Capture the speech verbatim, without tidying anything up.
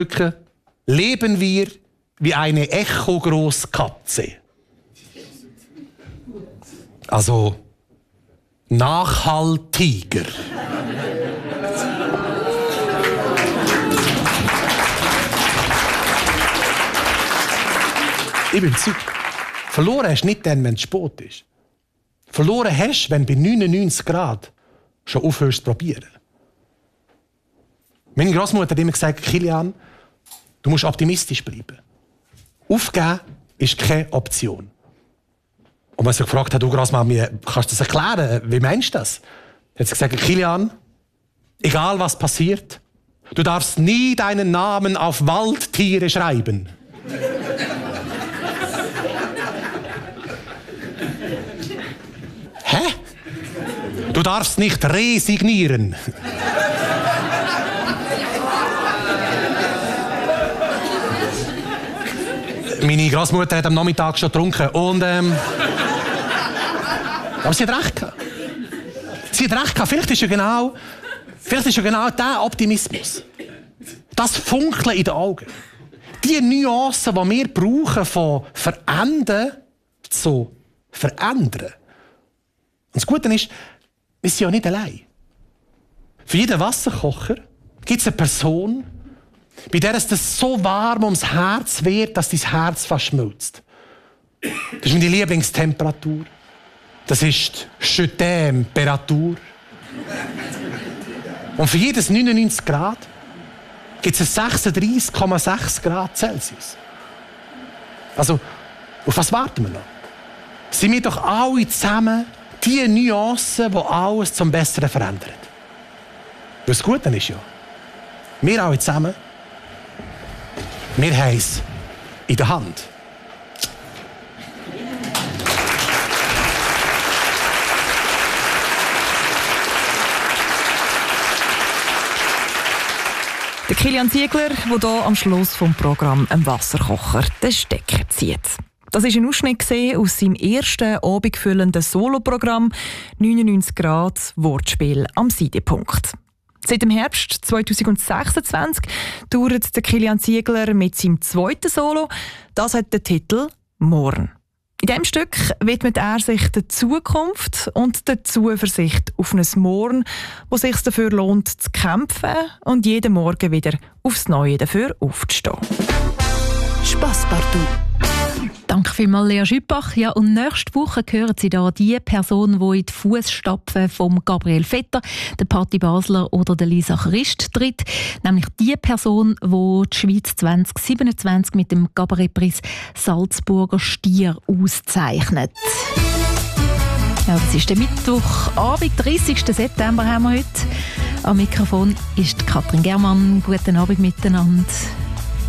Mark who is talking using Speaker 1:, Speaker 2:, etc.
Speaker 1: leben wir wie eine Echo-Großkatze. Also Nachhaltiger. Ich bin überzeugt, verloren hast du nicht dann, wenn es spät ist. Verloren hast du, wenn du bei neunundneunzig Grad schon aufhörst zu probieren. Meine Großmutter hat immer gesagt, Kilian, du musst optimistisch bleiben. Aufgeben ist keine Option. Und wenn sie gefragt hat, du Großmama, kannst du das erklären? Wie meinst du das? Hat sie gesagt, Kilian, egal was passiert, du darfst nie deinen Namen auf Waldtiere schreiben. Hä? Du darfst nicht resignieren. Meine Großmutter hat am Nachmittag schon getrunken und ähm, aber sie hat recht gehabt. Sie hat recht gehabt. Vielleicht ist ja genau, vielleicht ist ja genau der Optimismus. Das Funkeln in den Augen. Die Nuancen, die wir brauchen, von verändern zu verändern. Und das Gute ist, wir sind ja nicht allein. Für jeden Wasserkocher gibt es eine Person, bei der es das so warm ums Herz wird, dass dein Herz fast schmilzt. Das ist meine Lieblingstemperatur. Das ist die Temperatur. Und für jedes neunundneunzig Grad gibt es sechsunddreißig Komma sechs Grad Celsius. Also, auf was warten wir noch? Sind wir doch alle zusammen die Nuancen, die alles zum Besseren verändern. Das Gute ist ja, wir alle zusammen, wir haben es in der Hand.
Speaker 2: Der Kilian Ziegler, der hier am Schluss des Programms «Ein Wasserkocher» den Stecker zieht. Das war ein Ausschnitt aus seinem ersten abendfüllenden Soloprogramm «neunundneunzig Grad Wortspiel am Seidepunkt». Seit dem Herbst zweitausendsechsundzwanzig touret der Kilian Ziegler mit seinem zweiten Solo. Das hat den Titel «Morgen». In diesem Stück widmet er sich der Zukunft und der Zuversicht auf ein Morgen, wo es sich dafür lohnt, zu kämpfen und jeden Morgen wieder aufs Neue dafür aufzustehen.
Speaker 3: Spasspartout. Danke vielmals, Lea Schüppach. Ja, und nächste Woche hören Sie da die Person, die in die Fußstapfen von Gabriel Vetter, der Patti Basler oder der Lisa Christ tritt. Nämlich die Person, die die Schweiz zwanzig siebenundzwanzig mit dem Kabarettpreis Salzburger Stier auszeichnet. Ja, das ist der Mittwochabend, dreißigsten September haben wir heute. Am Mikrofon ist Katrin Germann. Guten Abend miteinander.